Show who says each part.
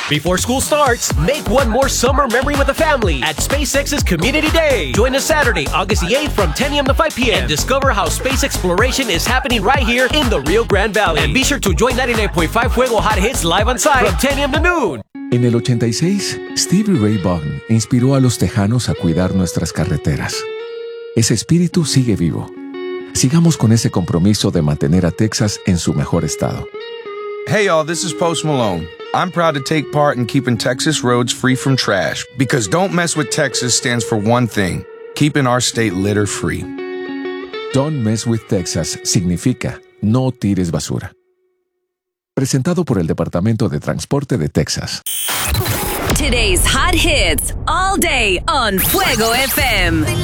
Speaker 1: Before school starts, make one more summer memory with the family at SpaceX's Community Day. Join us Saturday, August the 8th from 10 a.m. to 5 p.m. and discover how space exploration is happening right here in the Rio Grande Valley. And be sure to join 99.5 Fuego Hot Hits live on site from 10 a.m. to noon.
Speaker 2: En el 86, Stevie Ray Vaughan inspiró a los tejanos a cuidar nuestras carreteras. Ese espíritu sigue vivo. Sigamos con ese compromiso de mantener a Texas en su mejor estado.
Speaker 3: Hey y'all, this is Post Malone. I'm proud to take part in keeping Texas roads free from trash, because Don't Mess with Texas stands for one thing, keeping our state litter free.
Speaker 2: Don't Mess with Texas significa no tires basura. Presentado por el Departamento de Transporte de Texas.
Speaker 4: Today's hot hits all day on Fuego FM.